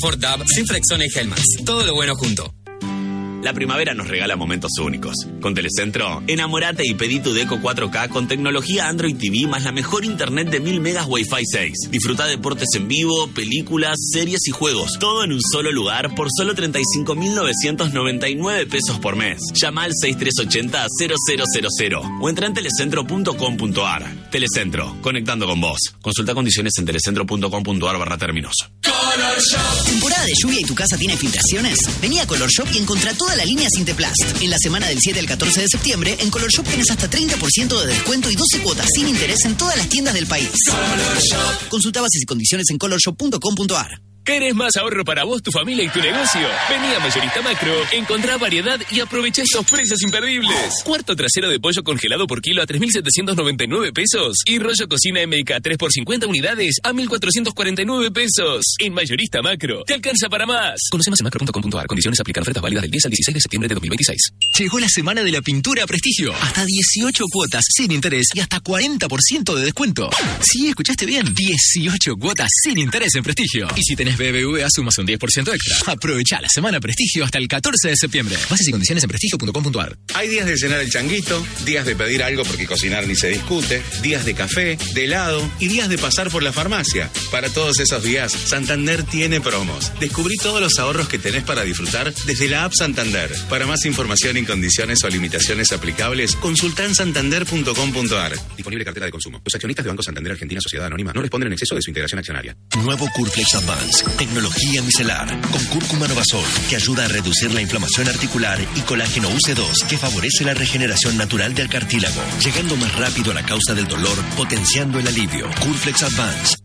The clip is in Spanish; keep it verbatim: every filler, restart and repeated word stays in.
Ford Dab, sin Frexona y Helmans. Todo lo bueno junto. La primavera nos regala momentos únicos. Con Telecentro, enamorate y pedí tu Deco cuatro K con tecnología Android T V más la mejor internet de mil megas Wi-Fi seis. Disfruta deportes en vivo, películas, series y juegos. Todo en un solo lugar por solo treinta y cinco mil novecientos noventa y nueve pesos por mes. Llama al seis tres ocho cero cero cero cero cero o entra en telecentro punto com punto a r. Telecentro, conectando con vos. Consulta condiciones en telecentro punto com punto a r barra términos. Color Shop. ¿Temporada de lluvia y tu casa tiene filtraciones? Vení a Color Shop y encontrá toda la línea Sinteplast. En la semana del siete al catorce de septiembre, en Color Shop tenés hasta treinta por ciento de descuento y doce cuotas sin interés en todas las tiendas del país. Color Shop. Consulta bases y condiciones en color shop punto com punto a r. ¿Querés más ahorro para vos, tu familia y tu negocio? Vení a Mayorista Macro, encontrá variedad y aprovecha estos precios imperdibles. Cuarto trasero de pollo congelado por kilo a tres mil setecientos noventa y nueve pesos. Y rollo cocina M K tres por cincuenta unidades a mil cuatrocientos cuarenta y nueve pesos. En Mayorista Macro, te alcanza para más. Conoce más en macro punto com punto a r. Condiciones aplican. Ofertas válidas del diez al dieciséis de septiembre de dos mil veintiséis. Llegó la semana de la pintura a Prestigio. Hasta dieciocho cuotas sin interés y hasta cuarenta por ciento de descuento. Sí, escuchaste bien. dieciocho cuotas sin interés en Prestigio. Y si tenés B B V A, sumas un diez por ciento extra. Aprovecha la semana Prestigio hasta el catorce de septiembre. Bases y condiciones en prestigio punto com punto a r. Hay días de llenar el changuito, días de pedir algo porque cocinar ni se discute, días de café, de helado y días de pasar por la farmacia. Para todos esos días, Santander tiene promos. Descubrí todos los ahorros que tenés para disfrutar desde la app Santander. Para más información y condiciones o limitaciones aplicables, consulta en santander punto com punto a r. Disponible cartera de consumo. Los accionistas de Banco Santander Argentina Sociedad Anónima no responden en exceso de su integración accionaria. Nuevo Curflex Advance. Tecnología micelar con cúrcuma novasol que ayuda a reducir la inflamación articular y colágeno U C dos que favorece la regeneración natural del cartílago, llegando más rápido a la causa del dolor, potenciando el alivio. Curflex Advance